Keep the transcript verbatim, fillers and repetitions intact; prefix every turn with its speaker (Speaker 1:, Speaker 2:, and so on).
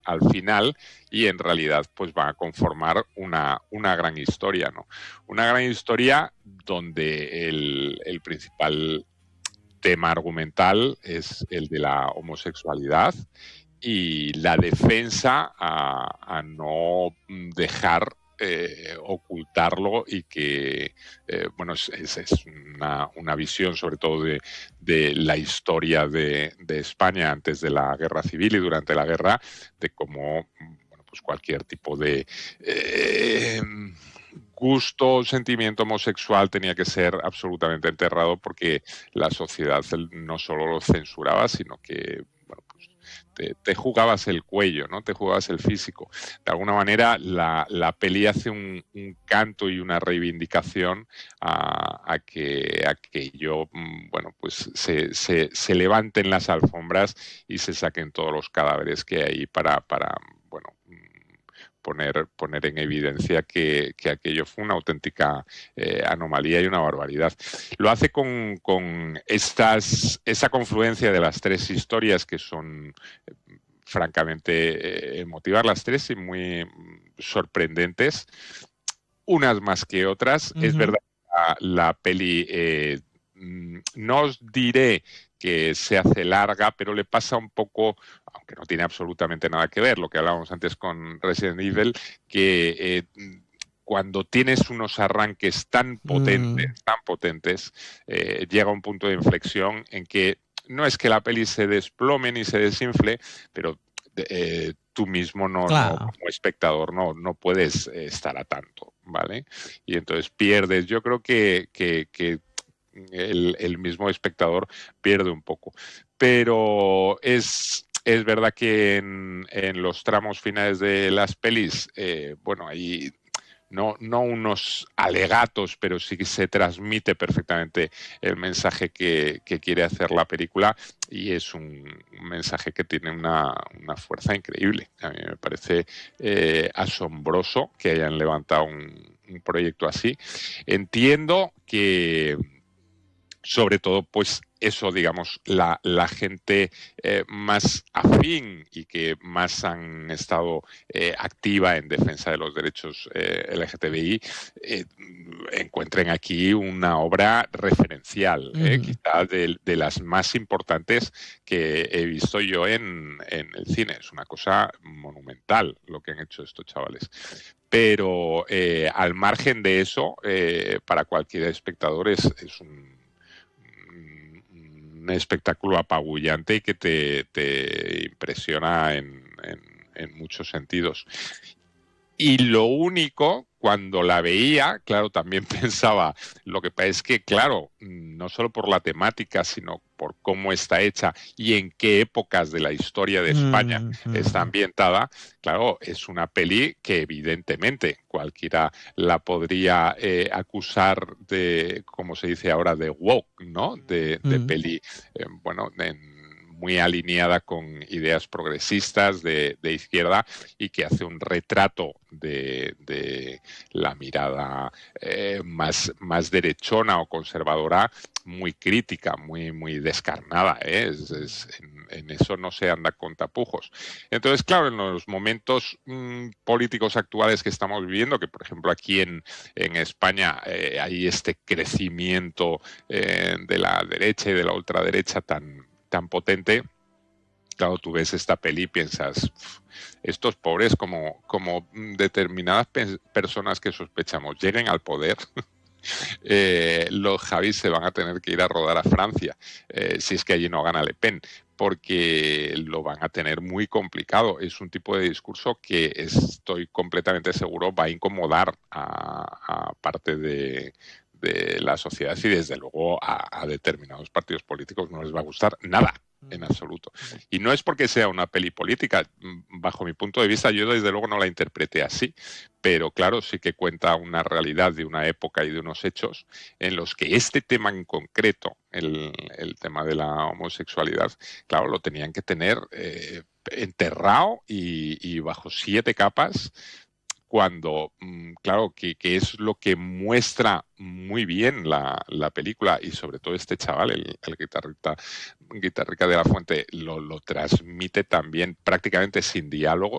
Speaker 1: al final y en realidad pues van a conformar una, una gran historia, ¿no? Una gran historia donde el, el principal tema argumental es el de la homosexualidad y la defensa a, a no dejar eh, ocultarlo y que, eh, bueno, es, es, es una, una, visión sobre todo de, de la historia de, de España antes de la Guerra Civil y durante la guerra, de cómo, bueno, pues cualquier tipo de... Eh, gusto, sentimiento homosexual tenía que ser absolutamente enterrado porque la sociedad no solo lo censuraba, sino que, bueno, pues te, te jugabas el cuello, ¿no? Te jugabas el físico. De alguna manera, la, la peli hace un, un canto y una reivindicación a, a que aquello, bueno, pues se, se, se levanten las alfombras y se saquen todos los cadáveres que hay para, para bueno, Poner, poner en evidencia que, que aquello fue una auténtica eh, anomalía y una barbaridad. Lo hace con, con estas, esa confluencia de las tres historias que son eh, francamente eh, emotivas las tres y muy sorprendentes, unas más que otras.
Speaker 2: Uh-huh.
Speaker 1: Es verdad que la, la peli, eh, no os diré que se hace larga, pero le pasa un poco, aunque no tiene absolutamente nada que ver, lo que hablábamos antes con Resident Evil, que eh, cuando tienes unos arranques tan potentes, mm. tan potentes, eh, llega un punto de inflexión en que no es que la peli se desplome ni se desinfle, pero eh, tú mismo no, claro. no, como espectador no, no puedes estar a tanto, ¿vale? Y entonces pierdes. Yo creo que, que, que el, el mismo espectador pierde un poco. Pero es, es verdad que en, en los tramos finales de las pelis, eh, bueno, hay no, no unos alegatos, pero sí que se transmite perfectamente el mensaje que, que quiere hacer la película y es un, un mensaje que tiene una, una fuerza increíble. A mí me parece eh, asombroso que hayan levantado un, un proyecto así. Entiendo que sobre todo, pues eso, digamos, la, la gente eh, más afín y que más han estado eh, activa en defensa de los derechos eh, L G T B I, eh, encuentren aquí una obra referencial, eh, uh-huh. quizá de, de las más importantes que he visto yo en, en el cine. Es una cosa monumental lo que han hecho estos chavales. Pero eh, al margen de eso, eh, para cualquier espectador es, es un un espectáculo apabullante y que te, te impresiona en, en, en muchos sentidos. Y lo único, cuando la veía, claro, también pensaba, lo que pasa es que, claro, no solo por la temática, sino por cómo está hecha y en qué épocas de la historia de España mm-hmm. está ambientada, claro, es una peli que evidentemente cualquiera la podría eh, acusar de, como se dice ahora, de woke, ¿no? De, de mm. peli, eh, bueno, en, muy alineada con ideas progresistas de, de izquierda y que hace un retrato de, de la mirada eh, más, más derechona o conservadora, muy crítica, muy, muy descarnada, ¿eh? es, es, en, en eso no se anda con tapujos. Entonces, claro, en los momentos mmm, políticos actuales que estamos viviendo, que por ejemplo aquí en, en España eh, hay este crecimiento eh, de la derecha y de la ultraderecha tan tan potente, claro, tú ves esta peli y piensas, estos pobres como, como determinadas pe- personas que sospechamos lleguen al poder, eh, los Javis se van a tener que ir a rodar a Francia, eh, si es que allí no gana Le Pen, porque lo van a tener muy complicado. Es un tipo de discurso que estoy completamente seguro va a incomodar a, a parte de, de la sociedad y desde luego a, a determinados partidos políticos no les va a gustar nada, en absoluto. Y no es porque sea una peli política, bajo mi punto de vista yo desde luego no la interpreté así, pero claro, sí que cuenta una realidad de una época y de unos hechos en los que este tema en concreto, el, el tema de la homosexualidad, claro, lo tenían que tener eh, enterrado y, y bajo siete capas, cuando, claro, que, que es lo que muestra muy bien la, la película y sobre todo este chaval, el, el guitarrista, guitarrista de la Fuente, lo, lo transmite también prácticamente sin diálogo